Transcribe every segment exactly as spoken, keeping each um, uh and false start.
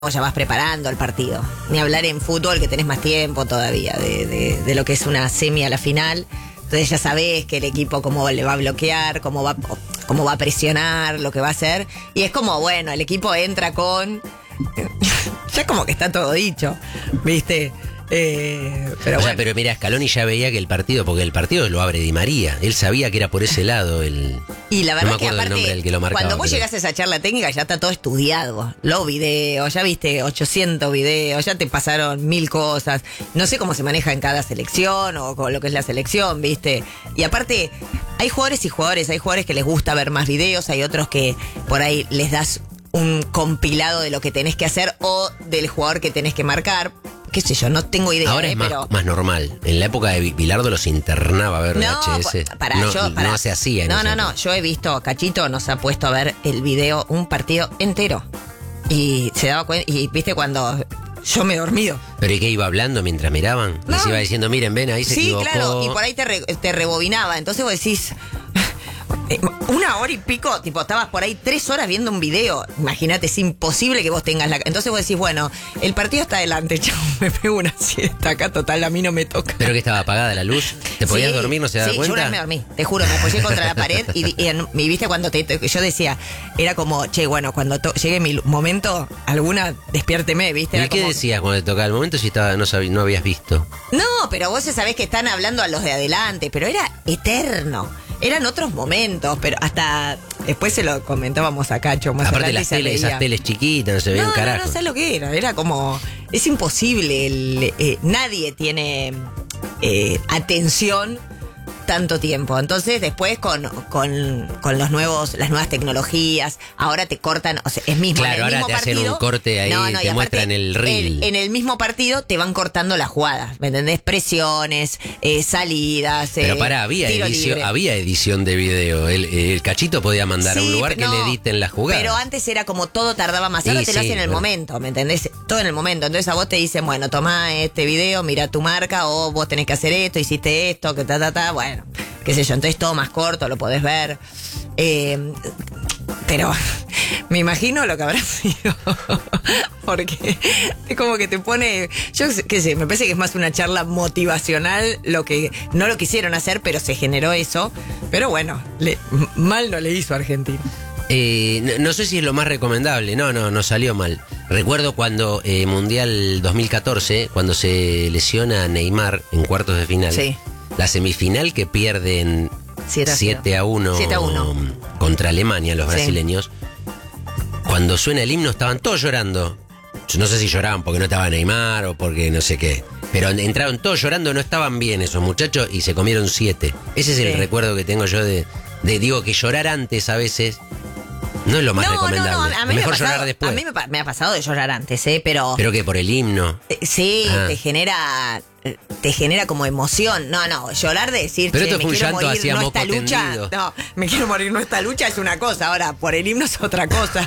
ya vas preparando el partido. Ni hablar en fútbol, que tenés más tiempo todavía de, de, de lo que es una semi a la final. Entonces ya sabés que el equipo cómo le va a bloquear, cómo va, cómo va a presionar, lo que va a hacer. Y es como, bueno, el equipo entra con... ya como que está todo dicho, ¿viste? Eh, pero o bueno. sea, pero mira, Scaloni ya veía que el partido, porque el partido lo abre Di María, él sabía que era por ese lado el... Y la verdad no me que acuerdo aparte, el nombre del que lo marcaba, cuando vos pero... llegás a esa charla técnica ya está todo estudiado. Los videos, ya viste ochocientos videos, ya te pasaron mil cosas. No sé cómo se maneja en cada selección o con lo que es la selección, viste. Y aparte, hay jugadores y jugadores, hay jugadores que les gusta ver más videos, hay otros que por ahí les das un compilado de lo que tenés que hacer o del jugador que tenés que marcar. Qué sé yo, no tengo idea. Ahora eh, es más, pero... más normal. En la época de Bilardo los internaba a ver No, V H S. pará, no, yo, pará. no se hacía. En no, esa no, no. época. Yo he visto, Cachito nos ha puesto a ver el video, un partido entero. Y se daba cuenta, y viste cuando yo me he dormido. ¿Pero y qué iba hablando mientras miraban? No. Les iba diciendo, miren, ven, ahí se Sí, equivocó. claro, y por ahí te, re- te rebobinaba. Entonces vos decís, eh, una hora y pico, tipo, estabas por ahí tres horas viendo un video. Imagínate, es imposible que vos tengas la... Entonces vos decís, bueno, el partido está adelante, chau, me pego una siesta acá, total, a mí no me toca. ¿Pero que estaba apagada la luz? ¿Te podías Sí, dormir, no se daba sí, cuenta? yo una vez me dormí, te juro, me apoyé contra la pared y, y, en- y viste cuando te, te- yo decía, era como, che, bueno, cuando to- llegue mi momento, alguna despiérteme, viste. ¿Y Era qué como- decías cuando te tocaba el momento si estaba, no, sabí- no habías visto? No, pero vos ya sabés que están hablando a los de adelante, pero era eterno. Eran otros momentos, pero hasta después se lo comentábamos a Cacho más Aparte adelante las y se teles, reía. esas teles chiquitas, no se veía No, un no, carajo. no, ¿sabes lo que era? Era como, es imposible, el, eh, nadie tiene eh, atención tanto tiempo. Entonces después con, con, con los nuevos, las nuevas tecnologías, ahora te cortan, o sea, es mismo. Claro, en el ahora mismo te hacen partido, un corte ahí, no, no, te y aparte, muestran el reel. el- en el mismo partido te van cortando las jugadas, ¿me entendés? Presiones, eh, salidas. Pero eh, pará, había tiro edición, libre. había edición de video. El, el Cachito podía mandar a un Sí, lugar pero que no, le editen las jugadas. Pero antes era como todo tardaba más. Sí, Ahora te lo sí, hacen en el bueno. momento, ¿me entendés? Todo en el momento. Entonces a vos te dicen, bueno, toma este video, mira tu marca, o vos tenés que hacer esto, hiciste esto, que ta, ta, ta. Bueno, qué sé yo. Entonces todo más corto, lo podés ver. Eh, pero me imagino lo que habrá sido. Porque es como que te pone. Yo qué sé, me parece que es más una charla motivacional. Lo que no lo quisieron hacer, pero se generó eso. Pero bueno, le- mal no le hizo a Argentina. Eh, no, no sé si es lo más recomendable. No, no, no salió mal. Recuerdo cuando eh, Mundial dos mil catorce, cuando se lesiona Neymar en cuartos de final. Sí. La semifinal que pierden siete a siete a uno siete a uno contra Alemania, los Sí. brasileños. Cuando suena el himno estaban todos llorando. Yo no sé si lloraban porque no estaba Neymar o porque no sé qué. Pero entraron todos llorando, no estaban bien esos muchachos y se comieron siete. Ese es el Sí. recuerdo que tengo yo de, de, digo, que llorar antes a veces no es lo más No, no, recomendable. no, a mí me Mejor ha pasado, llorar después. A mí me, pa- me ha pasado de llorar antes, ¿eh? Pero, Pero que por el himno. eh, sí, Ah. te genera te genera como emoción. No, no, llorar de decir, Pero che, esto me fue un quiero llanto morir, hacia no moco esta lucha. tendido. No, me quiero morir, no esta lucha es una cosa. Ahora, por el himno es otra cosa.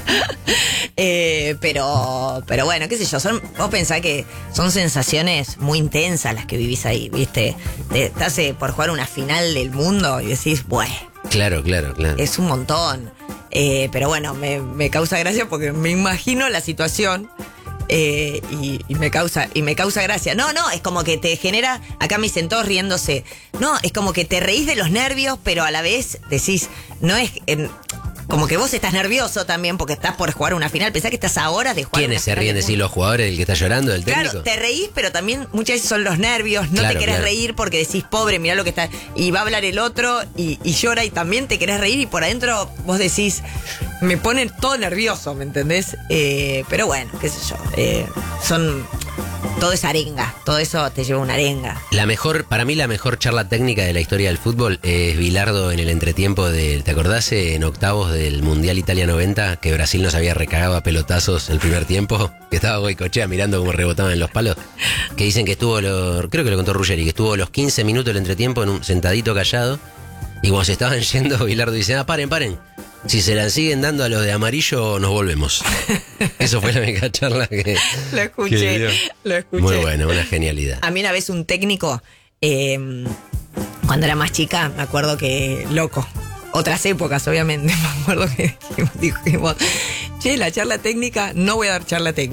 Eh, pero, pero bueno, qué sé yo, son, vos pensás que son sensaciones muy intensas las que vivís ahí, ¿viste? Te- Estás eh, por jugar una final del mundo y decís, bueno. Claro, claro, claro. Es un montón. Eh, pero bueno, me, me causa gracia porque me imagino la situación eh, y, y me causa y me causa gracia. No, no, es como que te genera, acá me dicen todos riéndose. No, es como que te reís de los nervios, pero a la vez decís, no es... em, como que vos estás nervioso también porque estás por jugar una final. Pensás que estás a horas de jugar una ¿Quiénes se final ríen de del si mundo. los jugadores del que está llorando, del técnico? Claro, te reís, pero también muchas veces son los nervios. No Claro, te querés claro. reír porque decís, pobre, mirá lo que está. Y va a hablar el otro y, y llora y también te querés reír y por adentro vos decís, me pone todo nervioso, ¿me entendés? Eh, pero bueno, qué sé yo. eh, son. Todo es arenga. Todo eso te lleva una arenga. La mejor, para mí la mejor charla técnica de la historia del fútbol es Bilardo en el entretiempo de, ¿te acordás? En octavos del Mundial Italia noventa, que Brasil nos había recagado a pelotazos el primer tiempo, que estaba Goicoechea mirando cómo rebotaban en los palos, que dicen que estuvo, lo, creo que lo contó Ruggeri, que estuvo los quince minutos del entretiempo en un sentadito callado, y cuando se estaban yendo, Bilardo dice, ah, paren, paren. Si se la siguen dando a los de amarillo, nos volvemos. Eso fue la mega charla que... Lo que escuché, dio. lo escuché. Muy bueno, una genialidad. A mí una vez un técnico, eh, cuando era más chica, me acuerdo que, loco, otras épocas obviamente, me acuerdo que dijimos, dijimos, che, la charla técnica, no voy a dar charla técnica.